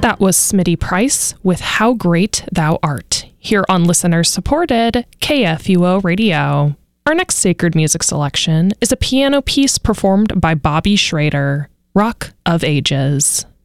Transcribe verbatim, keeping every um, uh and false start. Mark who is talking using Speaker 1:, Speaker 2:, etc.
Speaker 1: That was Smitty Price with How Great Thou Art, here on listener-supported K F U O Radio. Our next sacred music selection is a piano piece performed by Bobby Schrader, Rock of Ages.